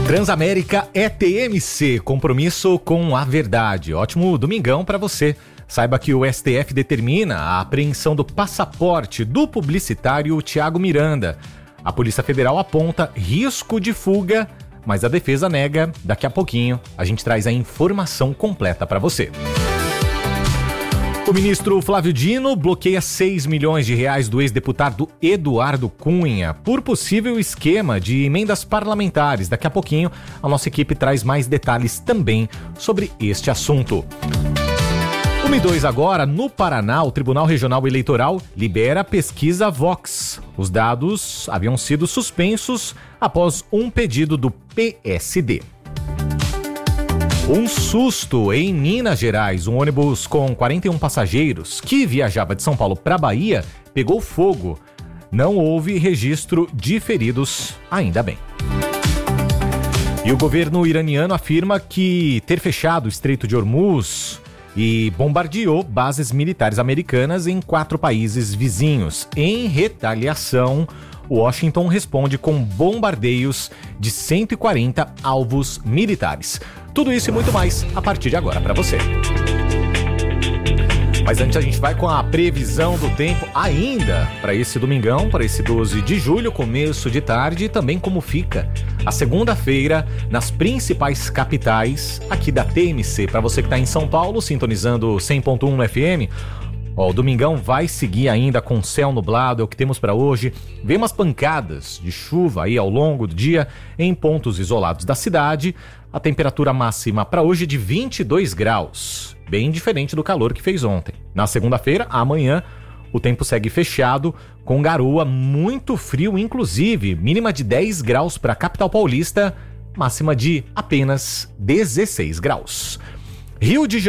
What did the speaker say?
Transamérica é TMC, compromisso com a verdade. Ótimo domingão para você. Saiba que o STF determina a apreensão do passaporte do publicitário Thiago Miranda. A Polícia Federal aponta risco de fuga, mas a defesa nega. Daqui a pouquinho a gente traz a informação completa para você. O ministro Flávio Dino bloqueia 6 milhões de reais do ex-deputado Eduardo Cunha por possível esquema de emendas parlamentares. Daqui a pouquinho a nossa equipe traz mais detalhes também sobre este assunto. 1:02 agora, no Paraná, o Tribunal Regional Eleitoral libera a pesquisa Vox. Os dados haviam sido suspensos após um pedido do PSD. Um susto em Minas Gerais. Um ônibus com 41 passageiros que viajava de São Paulo para Bahia pegou fogo. Não houve registro de feridos, ainda bem. E o governo iraniano afirma que ter fechado o Estreito de Hormuz e bombardeou bases militares americanas em 4 países vizinhos. Em retaliação, Washington responde com bombardeios de 140 alvos militares. Tudo isso e muito mais a partir de agora para você. Mas antes a gente vai com a previsão do tempo ainda para esse domingão, para esse 12 de julho, começo de tarde, e também como fica a segunda-feira nas principais capitais aqui da TMC. Para você que está em São Paulo, sintonizando 100.1 no FM, o domingão vai seguir ainda com céu nublado, é o que temos para hoje. Vem umas pancadas de chuva aí ao longo do dia em pontos isolados da cidade. A temperatura máxima para hoje é de 22 graus, bem diferente do calor que fez ontem. Na segunda-feira, amanhã, o tempo segue fechado, com garoa, muito frio, inclusive, mínima de 10 graus para a capital paulista, máxima de apenas 16 graus. Rio de Janeiro.